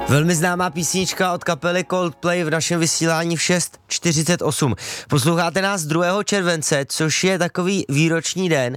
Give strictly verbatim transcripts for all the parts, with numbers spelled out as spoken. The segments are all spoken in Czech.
Velmi známá písnička od kapely Coldplay v našem vysílání v šest čtyřicet osm. Posloucháte nás druhého července, což je takový výroční den.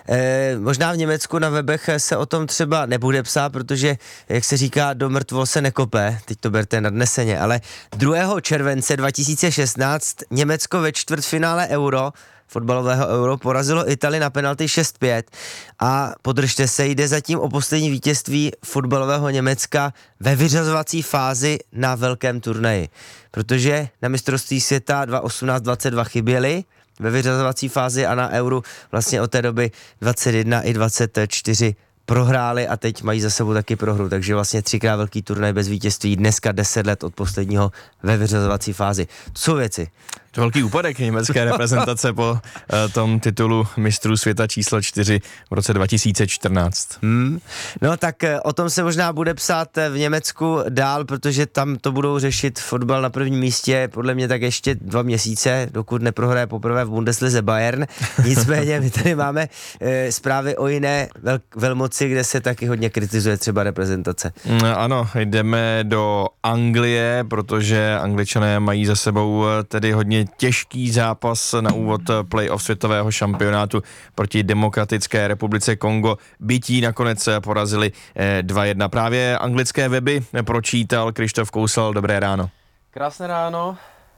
E, možná v Německu na webech se o tom třeba nebude psát, protože, jak se říká, do mrtvol se nekope, teď to berte nadneseně, ale druhého července dva tisíce šestnáct Německo ve čtvrtfinále Euro, fotbalového Euro, porazilo Itálii na penalty šest pět a podržte se, jde zatím o poslední vítězství fotbalového Německa ve vyřazovací fázi na velkém turnaji, protože na mistrovství světa dva tisíce osmnáct dvacet dva chyběli ve vyřazovací fázi a na Euro vlastně od té doby dvacet jedna i dvacet čtyři prohráli a teď mají za sebou taky prohru, takže vlastně třikrát velký turnaj bez vítězství, dneska deset let od posledního ve vyřazovací fázi. To jsou věci. To velký úpadek německé reprezentace po uh, tom titulu mistrů světa číslo čtyři v roce dva tisíce čtrnáct. Hmm. No tak uh, o tom se možná bude psát v Německu dál, protože tam to budou řešit fotbal na prvním místě, podle mě tak ještě dva měsíce, dokud neprohraje poprvé v Bundeslize Bayern. Nicméně my tady máme uh, zprávy o jiné vel- velmoci, kde se taky hodně kritizuje třeba reprezentace. No, ano, jdeme do Anglie, protože Angličané mají za sebou tedy hodně těžký zápas na úvod playoff světového šampionátu proti Demokratické republice Kongo. Bytí nakonec porazili dva jedna. Právě anglické weby pročítal Krištof Kousal. Dobré ráno. Krásné ráno.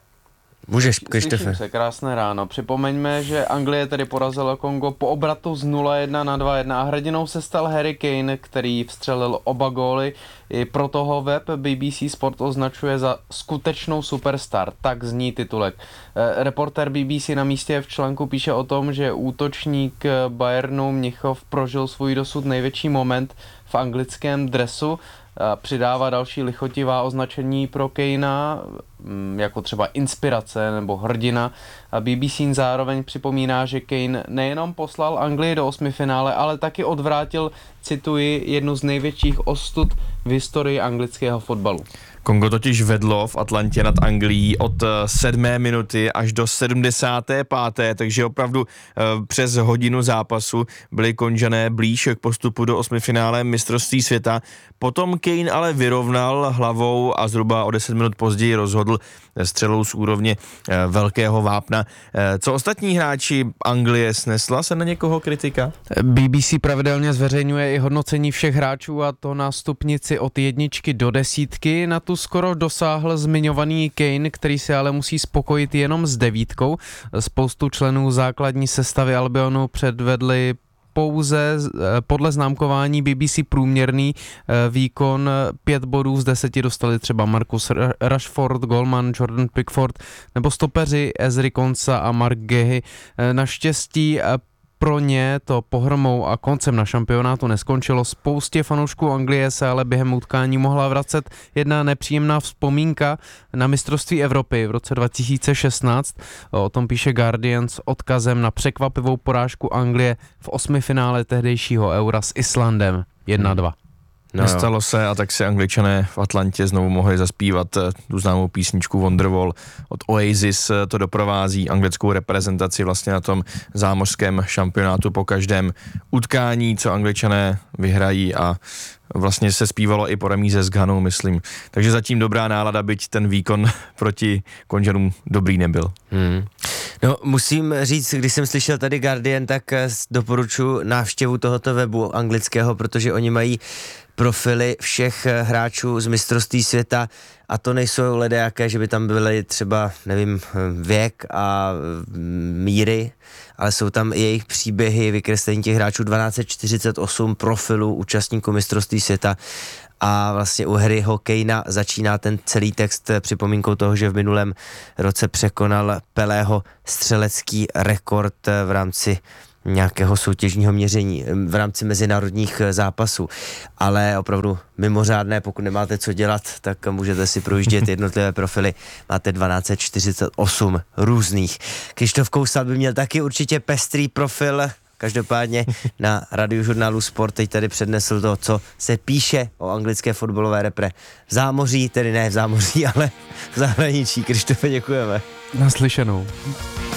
Můžeš, Krištofe. Se, krásné ráno. Připomeňme, že Anglie tedy porazila Kongo po obratu z nula jedna na dva jedna a hrdinou se stal Harry Kane, který vstřelil oba góly. I pro toho web B B C Sport označuje za skutečnou superstar. Tak zní titulek. E, reportér B B C na místě v článku píše o tom, že útočník Bayernu Mnichov prožil svůj dosud největší moment v anglickém dresu. Přidává další lichotivá označení pro Kanea, jako třeba inspirace nebo hrdina. A B B C zároveň připomíná, že Kane nejenom poslal Anglii do osmifinále, ale taky odvrátil, cituji, jednu z největších ostud v historii anglického fotbalu. Kongo totiž vedlo v Atlantě nad Anglií od sedmé minuty až do sedmdesáté páté, takže opravdu přes hodinu zápasu byli Konžané blíž k postupu do osmifinále mistrovství světa. Potom Kane ale vyrovnal hlavou a zhruba o deset minut později rozhodl střelou z úrovně velkého vápna. Co ostatní hráči Anglie, snesla se na někoho kritika? B B C pravidelně zveřejňuje i hodnocení všech hráčů, a to na stupnici od jedničky do desítky. Na tu skoro dosáhl zmiňovaný Kane, který se ale musí spokojit jenom s devítkou. Spoustu členů základní sestavy Albionu předvedli pouze podle známkování B B C průměrný výkon. Pět bodů z deseti dostali třeba Marcus Rashford, golman Jordan Pickford nebo stopeři Ezri Konsa a Mark Gehy. Naštěstí pro ně to pohromou a koncem na šampionátu neskončilo. Spoustě fanoušků Anglie se ale během utkání mohla vracet jedna nepříjemná vzpomínka na mistrovství Evropy v roce dva tisíce šestnáct. O tom píše Guardian s odkazem na překvapivou porážku Anglie v osmifinále tehdejšího Eura s Islandem jedna dva. No Nestalo se, a tak si Angličané v Atlantě znovu mohli zaspívat tu známou písničku Wonderwall od Oasis. To doprovází anglickou reprezentaci vlastně na tom zámořském šampionátu po každém utkání, co Angličané vyhrají, a vlastně se zpívalo i po remíze s Ghanou, myslím. Takže zatím dobrá nálada, byť ten výkon proti Konžanům dobrý nebyl. Hmm. No, musím říct, když jsem slyšel tady Guardian, tak doporučuji návštěvu tohoto webu anglického, protože oni mají profily všech hráčů z mistrovství světa, a to nejsou ledajaké, že by tam byly třeba, nevím, věk a míry, ale jsou tam i jejich příběhy, vykreslení těch hráčů, dvanáct set čtyřicet osm profilů účastníků mistrovství světa. A vlastně u Harryho Kanea začíná ten celý text připomínkou toho, že v minulém roce překonal Pelého střelecký rekord v rámci nějakého soutěžního měření, v rámci mezinárodních zápasů. Ale opravdu mimořádné, pokud nemáte co dělat, tak můžete si projíždět jednotlivé profily. Máte dvanáct set čtyřicet osm různých. Krištof Kousal by měl taky určitě pestrý profil. Každopádně na Radiožurnálu Sport teď tady přednesl to, co se píše o anglické fotbalové repre v zámoří, tedy ne v zámoří, ale v zahraničí. Krištofe, děkujeme. Naslyšenou.